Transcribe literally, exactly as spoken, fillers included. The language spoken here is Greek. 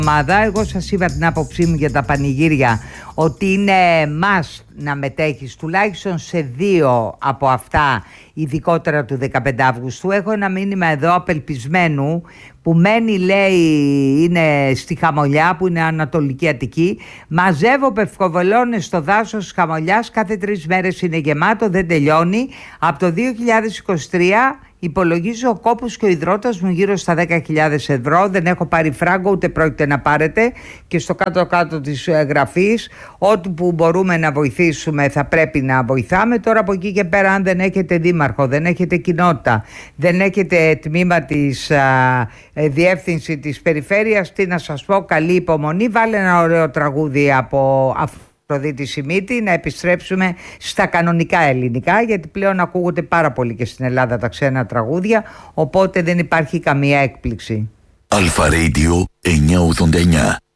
ομάδα. Εγώ σας είπα την άποψή μου για τα πανηγύρια, ότι είναι must να μετέχεις τουλάχιστον σε δύο από αυτά, ειδικότερα του δεκαπέντε Αυγούστου. Έχω ένα μήνυμα εδώ απελπισμένου που μένει, λέει, είναι στη Χαμολιά, που είναι Ανατολική Αττική. Μαζεύω πευκοβελώνες στο δάσος της Χαμολιάς, κάθε τρεις μέρες είναι γεμάτο, δεν τελειώνει. Από το δύο χιλιάδες είκοσι τρία υπολογίζω ο κόπος και ο υδρότας μου γύρω στα δέκα χιλιάδες ευρώ. Δεν έχω πάρει φράγκο, ούτε πρόκειται να πάρετε. Και στο κάτω-κάτω της γραφής, ό,τι που μπορούμε να βοηθήσουμε θα πρέπει να βοηθάμε. Τώρα από εκεί και πέρα, αν δεν έχετε δήμαρχο, δεν έχετε κοινότητα, δεν έχετε τμήμα της α, ε, διεύθυνση της περιφέρειας, τι να σας πω, καλή υπομονή. Βάλε ένα ωραίο τραγούδι από Αφροδίτη Σιμίτη, να επιστρέψουμε στα κανονικά ελληνικά, γιατί πλέον ακούγονται πάρα πολύ και στην Ελλάδα τα ξένα τραγούδια, οπότε δεν υπάρχει καμία έκπληξη. Αλφα Radio εννιακόσια ογδόντα εννιά.